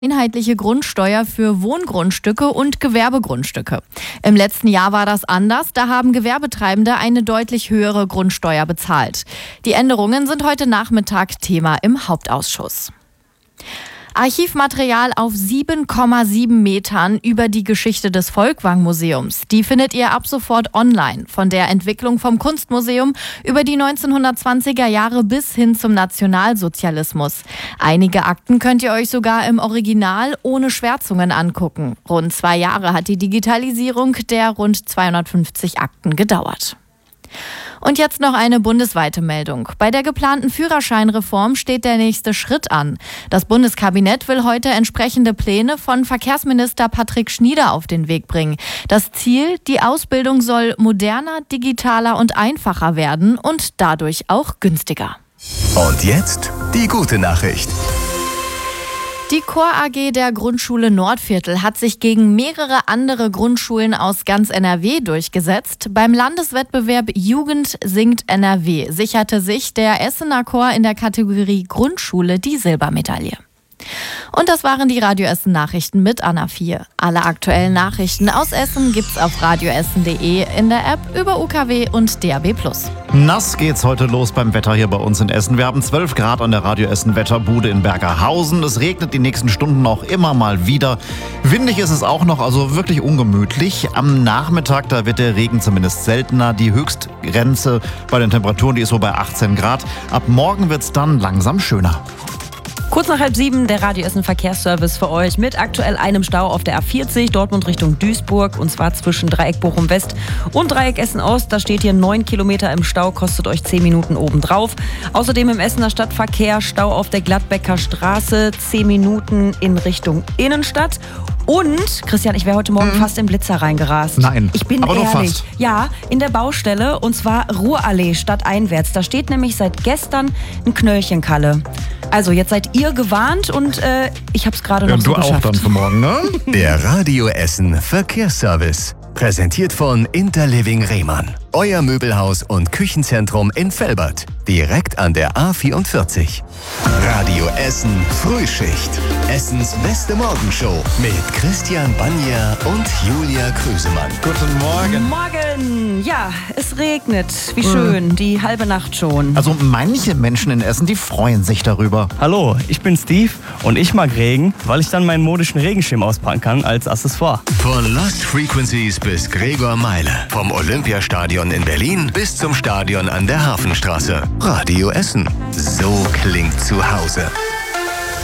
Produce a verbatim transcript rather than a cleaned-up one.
Einheitliche Grundsteuer für Wohngrundstücke und Gewerbegrundstücke. Im letzten Jahr war das anders, da haben Gewerbetreibende eine deutlich höhere Grundsteuer bezahlt. Die Änderungen sind heute Nachmittag Thema im Hauptausschuss. Archivmaterial auf sieben Komma sieben Metern über die Geschichte des Folkwang-Museums. Die findet ihr ab sofort online. Von der Entwicklung vom Kunstmuseum über die neunzehnhundertzwanziger Jahre bis hin zum Nationalsozialismus. Einige Akten könnt ihr euch sogar im Original ohne Schwärzungen angucken. Rund zwei Jahre hat die Digitalisierung der rund zweihundertfünfzig Akten gedauert. Und jetzt noch eine bundesweite Meldung. Bei der geplanten Führerscheinreform steht der nächste Schritt an. Das Bundeskabinett will heute entsprechende Pläne von Verkehrsminister Patrick Schnieder auf den Weg bringen. Das Ziel, die Ausbildung soll moderner, digitaler und einfacher werden und dadurch auch günstiger. Und jetzt die gute Nachricht. Die Chor A G der Grundschule Nordviertel hat sich gegen mehrere andere Grundschulen aus ganz N R W durchgesetzt. Beim Landeswettbewerb Jugend singt N R W sicherte sich der Essener Chor in der Kategorie Grundschule die Silbermedaille. Und das waren die Radio Essen Nachrichten mit Anna vier. Alle aktuellen Nachrichten aus Essen gibt's auf radioessen punkt de, in der App, über U K W und D A B plus. Nass geht's heute los beim Wetter hier bei uns in Essen. Wir haben zwölf Grad an der Radio Essen Wetterbude in Bergerhausen. Es regnet die nächsten Stunden auch immer mal wieder. Windig ist es auch noch, also wirklich ungemütlich. Am Nachmittag, da wird der Regen zumindest seltener. Die Höchstgrenze bei den Temperaturen, die ist so bei achtzehn Grad. Ab morgen wird's dann langsam schöner. Kurz nach halb sieben der Radio Essen Verkehrsservice für euch mit aktuell einem Stau auf der A vierzig, Dortmund Richtung Duisburg, und zwar zwischen Dreieck Bochum West und Dreieck Essen Ost. Da steht hier neun Kilometer im Stau, kostet euch zehn Minuten obendrauf. Außerdem im Essener Stadtverkehr Stau auf der Gladbecker Straße, zehn Minuten in Richtung Innenstadt. Und, Christian, ich wäre heute Morgen mhm. fast im Blitzer reingerast. Nein, ich bin aber ehrlich. Nur fast. Ja, in der Baustelle, und zwar Ruhrallee stadteinwärts. Da steht nämlich seit gestern ein Knöllchenkalle. Also jetzt seid ihr gewarnt und äh, ich habe es gerade noch ja, so du geschafft. auch dann für morgen, ne? Der Radio Essen Verkehrsservice. Präsentiert von Interliving Rehmann. Euer Möbelhaus und Küchenzentrum in Velbert. Direkt an der A vierundvierzig. Radio Essen Frühschicht. Essens beste Morgenshow mit Christian Banja und Julia Krüsemann. Guten Morgen. Morgen. Ja, es regnet. Wie schön. Mhm. Die halbe Nacht schon. Also manche Menschen in Essen, die freuen sich darüber. Hallo, ich bin Steve und ich mag Regen, weil ich dann meinen modischen Regenschirm auspacken kann als Accessoire. Von Lost Frequencies bis Gregor Meile. Vom Olympiastadion in Berlin bis zum Stadion an der Hafenstraße. Radio Essen. So klingt zu Hause.